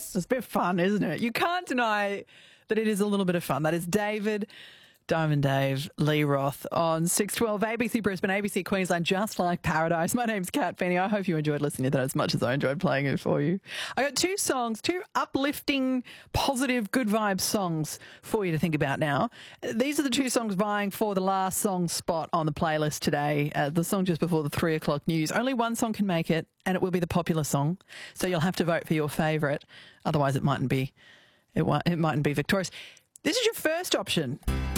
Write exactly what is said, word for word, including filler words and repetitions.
It's a bit fun, isn't it? You can't deny that it is a little bit of fun. That is David, Diamond Dave, Lee Roth on six twelve A B C Brisbane, A B C Queensland, just like paradise. My name's Kat Feeney. I hope you enjoyed listening to that as much as I enjoyed playing it for you. I got two songs, two uplifting, positive, good vibes songs for you to think about now. These are the two songs vying for the last song spot on the playlist today. Uh, the song just before the three o'clock news. Only one song can make it, and it will be the popular song. So you'll have to vote for your favourite. Otherwise, it mightn't be. It, it mightn't be victorious. This is your first option.